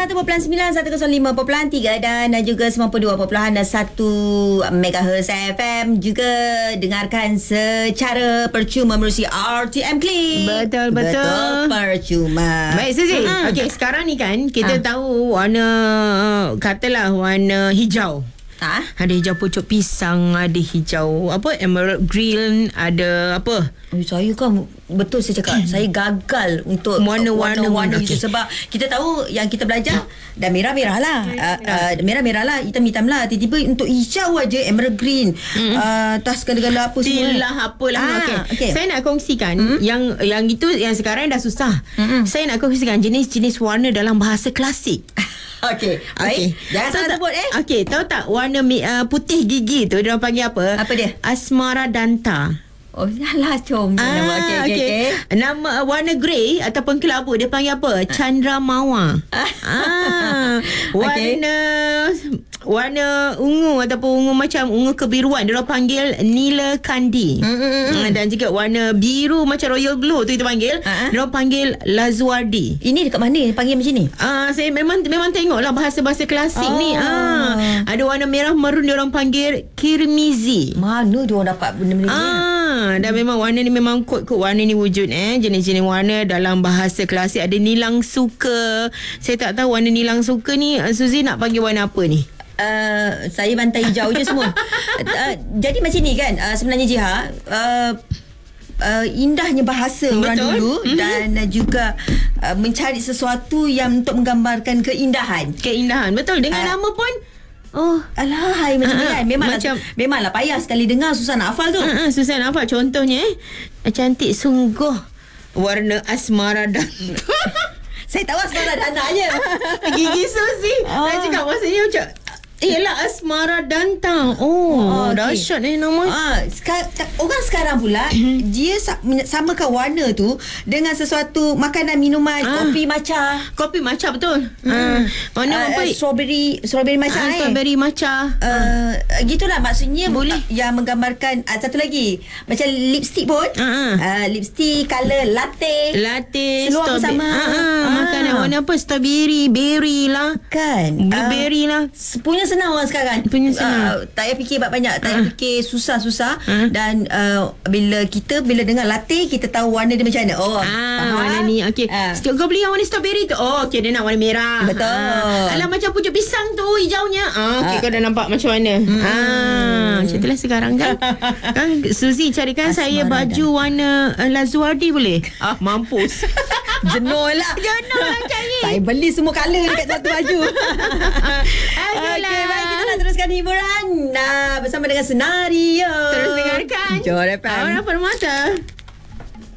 101.9, 105.3 dan juga 92.1 MHz FM. Juga dengarkan secara percuma melalui RTM Click. Betul percuma. Baik Suzy. Okey, sekarang ni kan kita tahu warna, katalah warna hijau. Ada hijau pucuk pisang, ada hijau apa, emerald green, ada apa? Saya kan betul saya cakap saya gagal untuk warna-warna itu sebab kita tahu yang kita belajar dah merah-merah lah, merah-merah lah, hitam-hitam lah. Tiba-tiba untuk hijau aja, emerald green, tas segala-gala apa semua. Still lah, apalah. Okay. Saya nak kongsikan yang itu yang sekarang dah susah. Saya nak kongsikan jenis-jenis warna dalam bahasa klasik. Okey. Baik. Jangan salah sebut Okey, tahu tak warna putih gigi tu dia orang panggil apa? Apa dia? Asmara danta. Oh, salah comel nama. Okey. Nama warna grey ataupun kelabu dia panggil apa? Chandra Mawa. Warna ungu ataupun ungu macam ungu kebiruan dia orang panggil Nila Kandi. Dan juga warna biru macam royal blue tu kita panggil, dia orang panggil Lazuardi. Ini dekat mana panggil macam ni? Saya memang tengoklah bahasa-bahasa klasik ni. Ada warna merah merun dia orang panggil Kirmizi. Mana dia orang dapat benda-benda ni? Dan memang warna ni memang kod-kod warna ni wujud jenis-jenis warna dalam bahasa klasik. Ada nilang suka. Saya tak tahu warna nilang suka ni Suzy nak panggil warna apa ni? Saya bantai hijau je semua. Jadi macam ni kan, sebenarnya Jiha, indahnya bahasa orang dulu dan juga mencari sesuatu yang untuk menggambarkan keindahan. Betul. Dengan nama pun alahai macam ni kan. Memanglah payah sekali dengar, susah nak hafal tu. Susah nak hafal. Contohnya cantik sungguh warna asmara danta. Saya tahu asmara danta je. Gigi Suzy. Saya cakap maksudnya macam ialah asmara danta. Dahsyat nama. Orang sekarang pula dia samakan warna tu dengan sesuatu makanan, minuman, kopi matcha. Kopi matcha betul. Warna apa? Strawberry matcha. Strawberry matcha. Gitulah maksudnya. Boleh. Yang menggambarkan satu lagi macam lipstick pun. Lipstick color latte. Seluar bersama. Makanan warna apa? Strawberry, berry lah. Kan. Blueberry lah. Punya senang orang sekarang. Tak payah fikir banyak. Tak payah fikir susah-susah. Dan bila dengar latte, kita tahu warna dia macam mana. Warna ni. Okey. Kau beli yang warna strawberry tu. Okey, dia nak warna merah. Betul. Alah macam pucuk pisang tu hijaunya. Okey, kau dah nampak macam mana. Macam itulah sekarang kan. Suzy carikan saya baju warna Lazuardi boleh? Mampus. Jenuh lah cari. Saya beli semua colour dekat satu baju. Okey, baik, kita nak teruskan hiburan bersama dengan senario. Terus dengarkan Johor FM. Orang Permata.